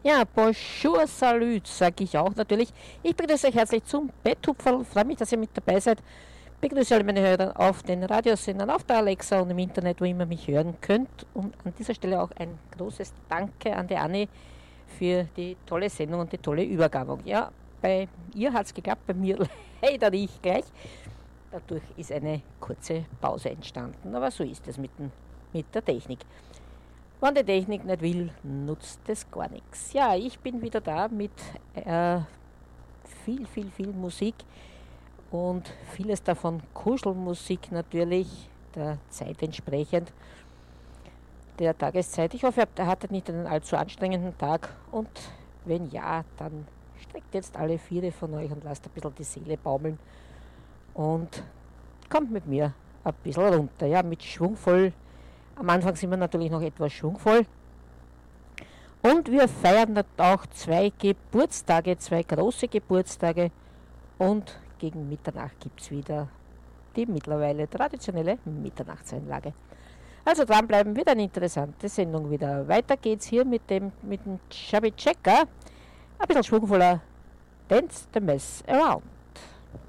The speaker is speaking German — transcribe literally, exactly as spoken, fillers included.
Ja, bonjour, salut, sage ich auch natürlich. Ich begrüße euch herzlich zum Betthupferl. Freue mich, dass ihr mit dabei seid. Begrüße alle meine Hörer auf den Radiosendern, auf der Alexa und im Internet, wo ihr immer mich hören könnt. Und an dieser Stelle auch ein großes Danke an die Anni für die tolle Sendung und die tolle Übergabe. Ja, bei ihr hat es geklappt, bei mir leider nicht gleich. Dadurch ist eine kurze Pause entstanden, aber so ist es mit, den, mit der Technik. Wenn die Technik nicht will, nutzt es gar nichts. Ja, ich bin wieder da mit äh, viel, viel, viel Musik und vieles davon Kuschelmusik natürlich, der Zeit entsprechend, der Tageszeit. Ich hoffe, ihr hattet nicht einen allzu anstrengenden Tag und wenn ja, dann streckt jetzt alle Viere von euch und lasst ein bisschen die Seele baumeln und kommt mit mir ein bisschen runter, ja, mit schwungvoll. Am Anfang sind wir natürlich noch etwas schwungvoll. Und wir feiern auch zwei Geburtstage, zwei große Geburtstage. Und gegen Mitternacht gibt es wieder die mittlerweile traditionelle Mitternachtseinlage. Also dranbleiben, wird eine interessante Sendung wieder. Weiter geht's hier mit dem, mit dem Chubby Checker. Ein bisschen schwungvoller. Dance the Mess Around.